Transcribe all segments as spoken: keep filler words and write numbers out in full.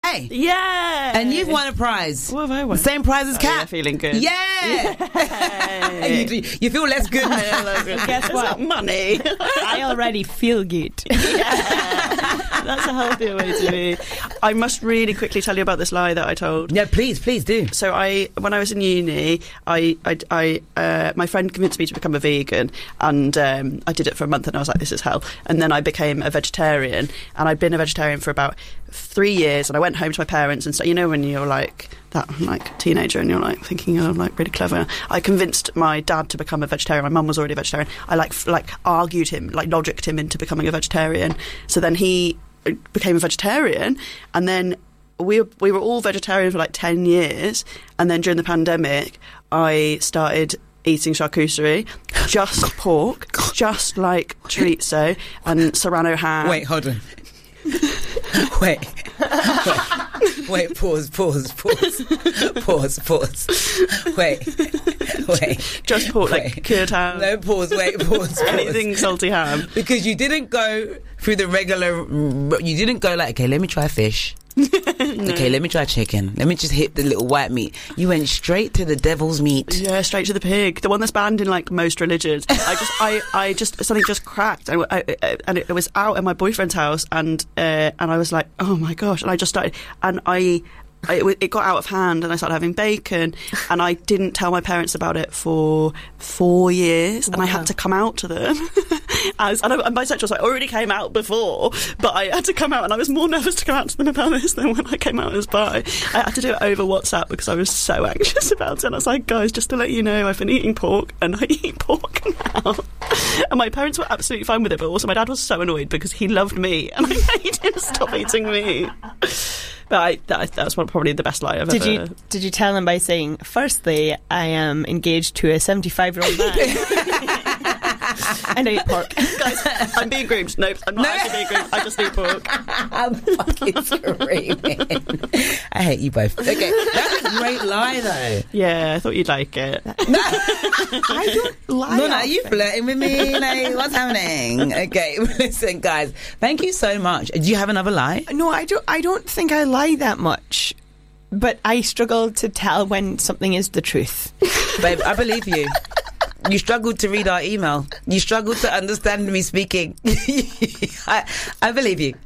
Hey. Yeah. And you've won a prize. What have I won? The same prize as Oh, Kat. yeah, feeling good. Yeah. you, do- you feel less good. Guess It's what? not money. I already feel good. That's a healthier way to be. I must really quickly tell you about this lie that I told. Yeah, please, please do. So I, when I was in uni, I, I, I uh, my friend convinced me to become a vegan, and um, I did it for a month, and I was like, "This is hell." And then I became a vegetarian, and I'd been a vegetarian for about three years. And I went home to my parents, and so you know when you're like that, like teenager, and you're like thinking, "Oh, I'm like really clever." I convinced my dad to become a vegetarian. My mum was already a vegetarian. I like f- like argued him, like logicked him into becoming a vegetarian. So then he became a vegetarian, and then we were, we were all vegetarian for like ten years, and then during the pandemic I started eating charcuterie, just pork, just like chorizo and serrano ham. Wait, hold on. Wait. Wait. Wait, pause, pause, pause. Pause, pause. Wait. Wait. Just pork, Wait. like cured ham. No, pause, wait, pause, pause. Anything salty ham. Because you didn't go through the regular... You didn't go like, okay, let me try fish. No. Okay, let me try chicken. Let me just hit the little white meat. You went straight to the devil's meat. Yeah, straight to the pig. The one that's banned in like most religions. I just, I, I just something just cracked, and I, I, and it was out at my boyfriend's house, and uh, and I was like, oh my gosh, and I just started, and I. I, it, it got out of hand, and I started having bacon, and I didn't tell my parents about it for four years, and Wow. I had to come out to them. As and I, I'm bisexual, so I already came out before, but I had to come out, and I was more nervous to come out to them about this than when I came out as bi. I had to do it over WhatsApp because I was so anxious about it. And I was like, guys, just to let you know, I've been eating pork, and I eat pork now. And my parents were absolutely fine with it, but also my dad was so annoyed because he loved me, and I made him stop eating me. But I, that, that was one, probably the best lie I've Did ever... you did you tell him by saying, firstly, I am engaged to a seventy-five-year-old man and I eat pork? Guys, I'm being groomed. Nope, I'm not No. actually being groomed. I just eat pork. I'm fucking screaming. I hate you both. Okay, that's a great lie, though. Yeah, I thought you'd like it. I don't lie. No, no, are often. you flirting with me? Like, what's happening? Okay, listen, guys. Thank you so much. Do you have another lie? No, I don't. I don't think I lie that much, but I struggle to tell when something is the truth. Babe, I believe you. You struggled to read our email. You struggled to understand me speaking. I, I believe you.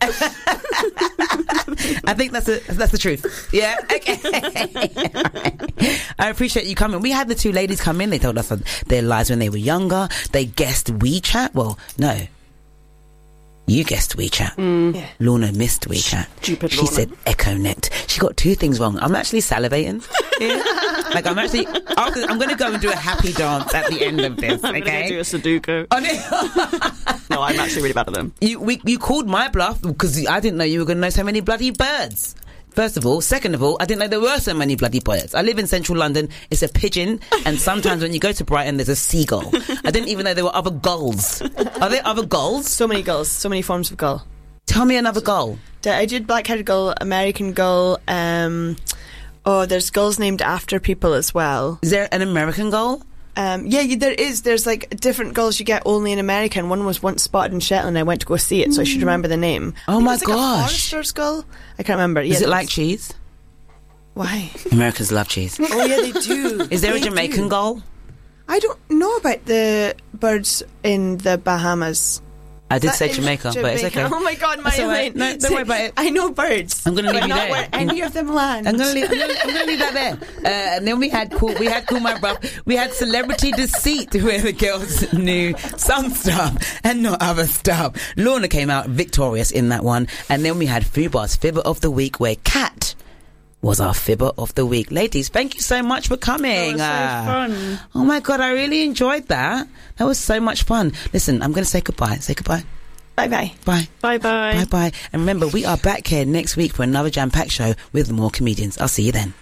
I think that's a, that's the truth. Yeah. Okay. Right. I appreciate you coming. We had the two ladies come in. They told us their lives when they were younger. They guessed WeChat. Well, no. You guessed WeChat. Mm. Yeah. Lorna missed WeChat. Stupid She Lorna. said EchoNet. She got two things wrong. I'm actually salivating. Yeah. Like, I'm actually... After, I'm going to go and do a happy dance at the end of this, I'm okay? going to do a Sudoku. Oh, no. No, I'm actually really bad at them. You, we, you called my bluff because I didn't know you were going to know so many bloody birds. First of all. Second of all, I didn't know there were so many bloody birds. I live in central London. It's a pigeon. And sometimes when you go to Brighton, there's a seagull. I didn't even know there were other gulls. Are there other gulls? So many gulls. So many forms of gull. Tell me another gull. I did black-headed gull, American gull. Um, oh, there's gulls named after people as well. Is there an American gull? Um, yeah, you- there is. There's like different gulls you get only in America. And one was once spotted in Shetland. I went to go see it, so I should remember the name. Oh I think my it's like gosh. A Forrester's gull. I can't remember. Yeah, Is it there's- like cheese? Why? Americans love cheese. Oh yeah, they do. Is there They a Jamaican do. gull? I don't know about the birds in the Bahamas. I did That say is Jamaica, but it's okay. Oh my God, my That's all right. Elaine. No, don't worry about it. I know birds. I'm gonna leave but you not there. where any of them land. I'm gonna leave. I'm gonna, I'm gonna leave that there. Uh, and then we had cool. We had cool, my bro. We had celebrity deceit, where the girls knew some stuff and not other stuff. Lorna came out victorious in that one, and then we had Fubar's Fibber of the Week, where Kat was our Fibber of the Week. Ladies, thank you so much for coming. It was so Uh, fun. Oh my God, I really enjoyed that. That was so much fun. Listen, I'm gonna say goodbye. Say goodbye. Bye bye. Bye. Bye bye. Bye bye. And remember, we are back here next week for another jam-packed show with more comedians. I'll see you then.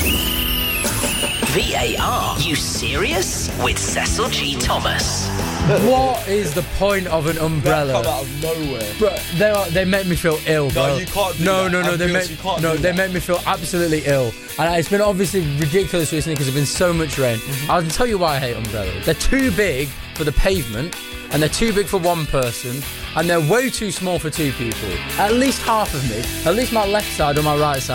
V A R, you serious? With Cecil G. Thomas. What is the point of an umbrella? Come out of nowhere. Bro, they are, they make me feel ill, bro. No, you can't do no, that. no, no, they Ambulance, make you can't no, do they that. make me feel absolutely ill. And it's been obviously ridiculous recently because there's been so much rain. Mm-hmm. I'll tell you why I hate umbrellas. They're too big for the pavement, and they're too big for one person, and they're way too small for two people. At least half of me, at least my left side or my right side.